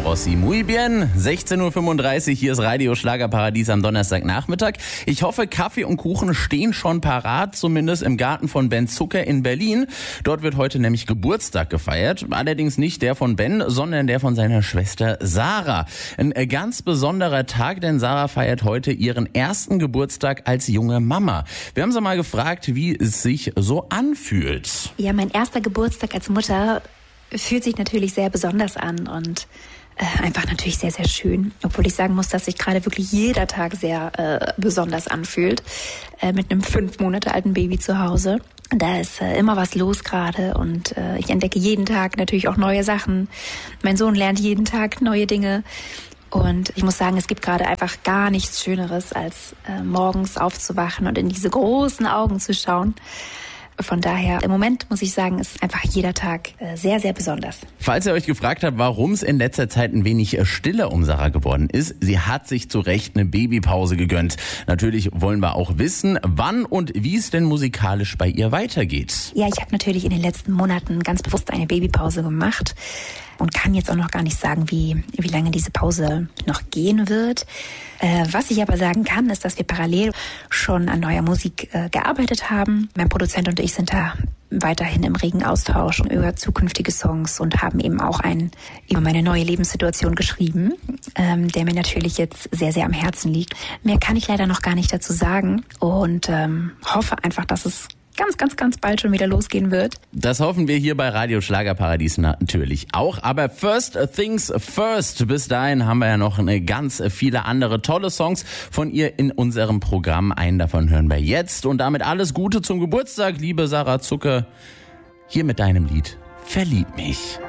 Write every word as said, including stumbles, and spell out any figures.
Rossi. Muy bien, sechzehn Uhr fünfunddreißig, hier ist Radio Schlagerparadies am Donnerstagnachmittag. Ich hoffe, Kaffee und Kuchen stehen schon parat, zumindest im Garten von Ben Zucker in Berlin. Dort wird heute nämlich Geburtstag gefeiert, allerdings nicht der von Ben, sondern der von seiner Schwester Sarah. Ein ganz besonderer Tag, denn Sarah feiert heute ihren ersten Geburtstag als junge Mama. Wir haben sie mal gefragt, wie es sich so anfühlt. Ja, mein erster Geburtstag als Mutter fühlt sich natürlich sehr besonders an und äh, einfach natürlich sehr, sehr schön. Obwohl ich sagen muss, dass sich gerade wirklich jeder Tag sehr äh, besonders anfühlt. Äh, mit einem fünf Monate alten Baby zu Hause. Da ist äh, immer was los gerade und äh, ich entdecke jeden Tag natürlich auch neue Sachen. Mein Sohn lernt jeden Tag neue Dinge. Und ich muss sagen, es gibt gerade einfach gar nichts Schöneres, als äh, morgens aufzuwachen und in diese großen Augen zu schauen. Von daher, im Moment muss ich sagen, ist einfach jeder Tag äh, sehr, sehr besonders. Falls ihr euch gefragt habt, warum es in letzter Zeit ein wenig stiller um Sarah geworden ist, sie hat sich zu Recht eine Babypause gegönnt. Natürlich wollen wir auch wissen, wann und wie es denn musikalisch bei ihr weitergeht. Ja, ich habe natürlich in den letzten Monaten ganz bewusst eine Babypause gemacht und kann jetzt auch noch gar nicht sagen, wie, wie lange diese Pause noch gehen wird. Äh, was ich aber sagen kann, ist, dass wir parallel schon an neuer Musik äh, gearbeitet haben. Mein Produzent und ich sind da weiterhin im regen Austausch über zukünftige Songs und haben eben auch einen über meine neue Lebenssituation geschrieben, ähm, der mir natürlich jetzt sehr, sehr am Herzen liegt. Mehr kann ich leider noch gar nicht dazu sagen und ähm, hoffe einfach, dass es ganz, ganz, ganz bald schon wieder losgehen wird. Das hoffen wir hier bei Radio Schlagerparadies natürlich auch. Aber first things first. Bis dahin haben wir ja noch eine ganz viele andere tolle Songs von ihr in unserem Programm. Einen davon hören wir jetzt. Und damit alles Gute zum Geburtstag, liebe Sarah Zucker. Hier mit deinem Lied Verlieb mich.